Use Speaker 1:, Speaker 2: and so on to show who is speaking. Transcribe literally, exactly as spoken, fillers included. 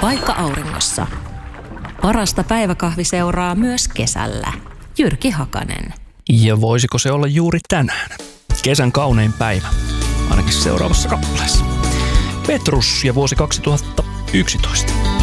Speaker 1: Paikka auringossa. Parasta päiväkahvi seuraa myös kesällä. Jyrki Hakanen.
Speaker 2: Ja voisiko se olla juuri tänään? Kesän kaunein päivä, ainakin seuraavassa kappaleessa. Petrus ja vuosi kaksituhattayksitoista.